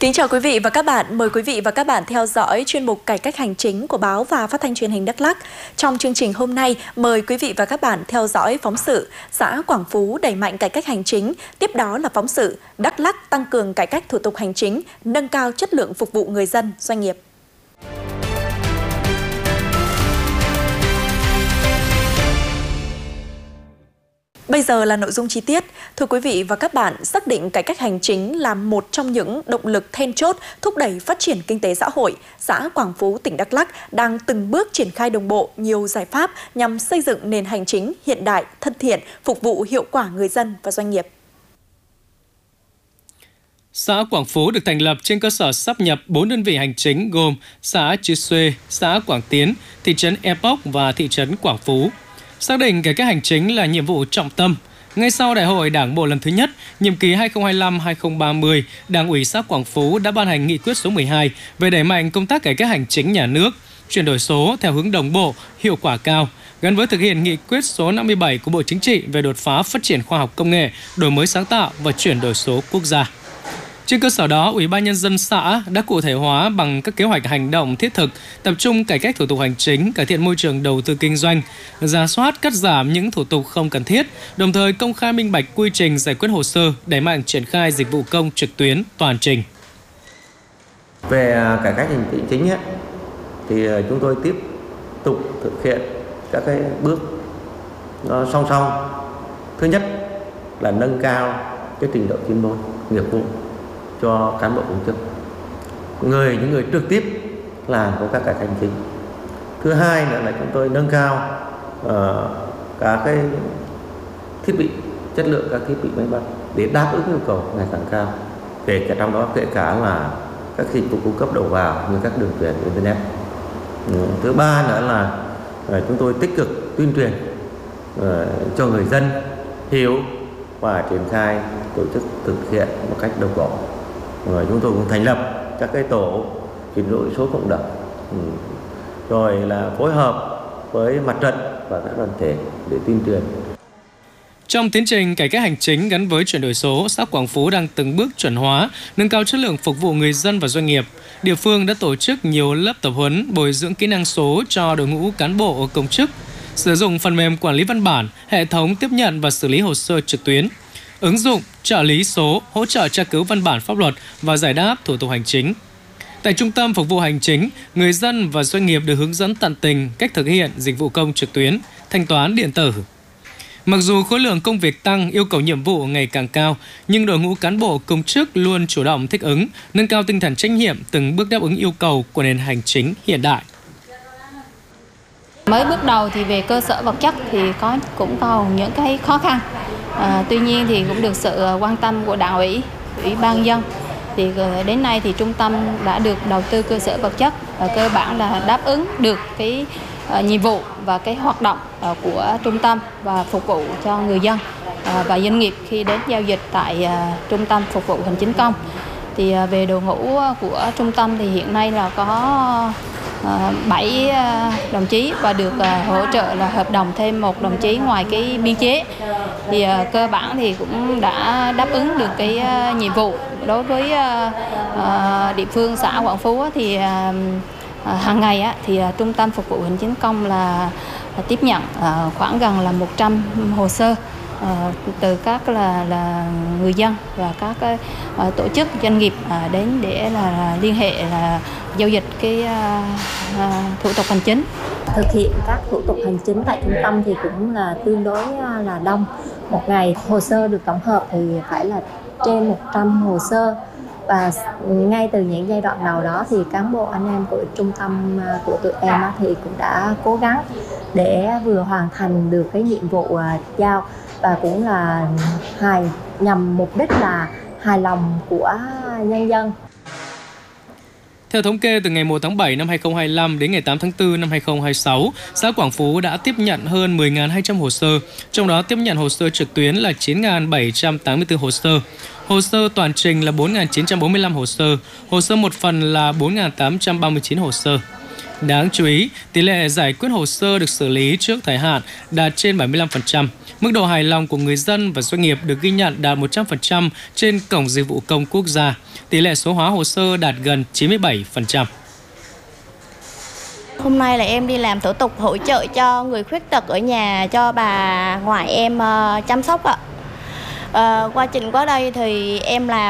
Kính chào quý vị và các bạn. Mời quý vị và các bạn theo dõi chuyên mục Cải cách hành chính của báo và phát thanh truyền hình Đắk Lắk. Trong chương trình hôm nay, mời quý vị và các bạn theo dõi phóng sự xã Quảng Phú đẩy mạnh cải cách hành chính. Tiếp đó là phóng sự Đắk Lắk tăng cường cải cách thủ tục hành chính, nâng cao chất lượng phục vụ người dân, doanh nghiệp. Bây giờ là nội dung chi tiết. Thưa quý vị và các bạn, xác định cải cách hành chính là một trong những động lực then chốt thúc đẩy phát triển kinh tế xã hội, xã Quảng Phú, tỉnh Đắk Lắk đang từng bước triển khai đồng bộ nhiều giải pháp nhằm xây dựng nền hành chính hiện đại, thân thiện, phục vụ hiệu quả người dân và doanh nghiệp. Xã Quảng Phú được thành lập trên cơ sở sáp nhập 4 đơn vị hành chính gồm xã Chư Xuê, xã Quảng Tiến, thị trấn Epoch và thị trấn Quảng Phú. Xác định cải cách hành chính là nhiệm vụ trọng tâm. Ngay sau Đại hội Đảng bộ lần thứ nhất, nhiệm kỳ 2025-2030, Đảng ủy xã Quảng Phú đã ban hành nghị quyết số 12 về đẩy mạnh công tác cải cách hành chính nhà nước, chuyển đổi số theo hướng đồng bộ, hiệu quả cao, gắn với thực hiện nghị quyết số 57 của Bộ Chính trị về đột phá phát triển khoa học công nghệ, đổi mới sáng tạo và chuyển đổi số quốc gia. Trên cơ sở đó, Ủy ban Nhân dân xã đã cụ thể hóa bằng các kế hoạch hành động thiết thực, tập trung cải cách thủ tục hành chính, cải thiện môi trường đầu tư kinh doanh, rà soát, cắt giảm những thủ tục không cần thiết, đồng thời công khai minh bạch quy trình giải quyết hồ sơ, đẩy mạnh triển khai dịch vụ công trực tuyến toàn trình. Về cải cách hành chính thì chúng tôi tiếp tục thực hiện các cái bước song song. Thứ nhất là nâng cao cái trình độ chuyên môn, nghiệp vụ cho cán bộ công chức, những người trực tiếp làm công tác cải cách hành chính. Thứ hai nữa là chúng tôi nâng cao các cái thiết bị, chất lượng các thiết bị máy móc để đáp ứng yêu cầu ngày càng cao, trong đó kể cả là các dịch vụ cung cấp đầu vào như các đường truyền internet. Thứ ba nữa là chúng tôi tích cực tuyên truyền cho người dân hiểu và triển khai tổ chức thực hiện một cách đồng bộ. Chúng tôi cũng thành lập các cái tổ chuyển đổi số cộng đồng, rồi là phối hợp với mặt trận và các đoàn thể để tuyên truyền. Trong tiến trình cải cách hành chính gắn với chuyển đổi số, xã Quảng Phú đang từng bước chuẩn hóa, nâng cao chất lượng phục vụ người dân và doanh nghiệp. Địa phương đã tổ chức nhiều lớp tập huấn, bồi dưỡng kỹ năng số cho đội ngũ cán bộ công chức, sử dụng phần mềm quản lý văn bản, hệ thống tiếp nhận và xử lý hồ sơ trực tuyến, ứng dụng trợ lý số hỗ trợ tra cứu văn bản pháp luật và giải đáp thủ tục hành chính. Tại Trung tâm Phục vụ Hành chính, người dân và doanh nghiệp được hướng dẫn tận tình cách thực hiện dịch vụ công trực tuyến, thanh toán điện tử. Mặc dù khối lượng công việc tăng, yêu cầu nhiệm vụ ngày càng cao, nhưng đội ngũ cán bộ công chức luôn chủ động thích ứng, nâng cao tinh thần trách nhiệm, từng bước đáp ứng yêu cầu của nền hành chính hiện đại. Mới bước đầu thì về cơ sở vật chất thì cũng còn những cái khó khăn. Tuy nhiên thì cũng được sự quan tâm của Đảng ủy, Ủy ban dân. Thì đến nay thì trung tâm đã được đầu tư cơ sở vật chất, cơ bản là đáp ứng được cái nhiệm vụ và cái hoạt động của trung tâm và phục vụ cho người dân và doanh nghiệp khi đến giao dịch tại trung tâm phục vụ hành chính công. Thì về đội ngũ của trung tâm thì hiện nay là có 7 đồng chí và được hỗ trợ là hợp đồng thêm 1 đồng chí ngoài cái biên chế. Thì cơ bản thì cũng đã đáp ứng được cái nhiệm vụ. Đối với địa phương xã Quảng Phú thì hàng ngày thì trung tâm phục vụ hành chính công là tiếp nhận khoảng gần là 100 hồ sơ từ các là người dân và các tổ chức doanh nghiệp đến để là liên hệ là giao dịch cái thủ tục hành chính. Thực hiện các thủ tục hành chính tại trung tâm thì cũng là tương đối là đông. Một ngày hồ sơ được tổng hợp thì phải là trên 100 hồ sơ. Và ngay từ những giai đoạn đầu đó thì cán bộ anh em của trung tâm của tụi em thì cũng đã cố gắng để vừa hoàn thành được cái nhiệm vụ giao và cũng là nhằm mục đích là hài lòng của nhân dân. Theo thống kê, từ ngày 1 tháng 7 năm 2025 đến ngày 8 tháng 4 năm 2026, xã Quảng Phú đã tiếp nhận hơn 10.200 hồ sơ, trong đó tiếp nhận hồ sơ trực tuyến là 9.784 hồ sơ. Hồ sơ toàn trình là 4.945 hồ sơ một phần là 4.839 hồ sơ. Đáng chú ý, tỷ lệ giải quyết hồ sơ được xử lý trước thời hạn đạt trên 75%. Mức độ hài lòng của người dân và doanh nghiệp được ghi nhận đạt 100% trên Cổng Dịch vụ Công Quốc gia. Tỷ lệ số hóa hồ sơ đạt gần 97%. Hôm nay là em đi làm thủ tục hỗ trợ cho người khuyết tật ở nhà cho bà ngoại em chăm sóc ạ. Quá trình qua đây thì em làm